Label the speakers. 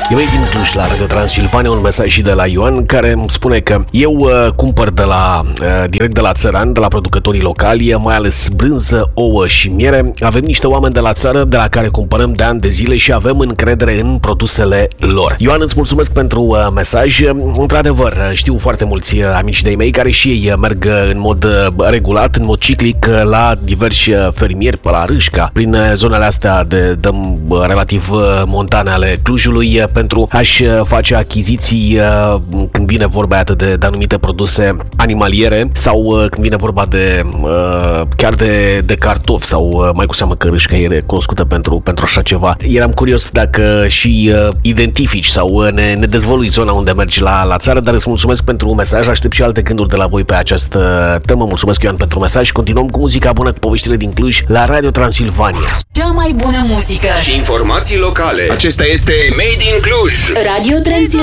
Speaker 1: Eu din Cluj la Radio Transilvania, un mesaj și de la Ioan care îmi spune că eu cumpăr direct de la țăran, de la producătorii locali, mai ales brânză, ouă și miere. Avem niște oameni de la țară de la care cumpărăm de ani de zile și avem încredere în produsele lor. Ioan, îți mulțumesc pentru mesaj. Într-adevăr, știu foarte mulți amici de-ai mei care și ei merg în mod regulat, în mod ciclic la diversi fermieri pe la Râșca, prin zonele astea relativ montane ale Clujului, pentru a-și face achiziții când vine vorba atât de anumite produse animaliere sau când vine vorba chiar de cartofi sau mai cu seamă că Râșca e cunoscută pentru așa ceva. Eram curios dacă și identifici sau ne dezvălui zona unde mergi la țară, dar îți mulțumesc pentru mesaj, aștept și alte gânduri de la voi pe această temă. Mulțumesc, Ioan, pentru mesaj. Continuăm cu muzica bună, cu poveștile din Cluj la Radio Transilvania.
Speaker 2: Cea mai bună muzică
Speaker 3: și informații locale. Acesta este Made in Cluj.
Speaker 2: Radio Transilvania.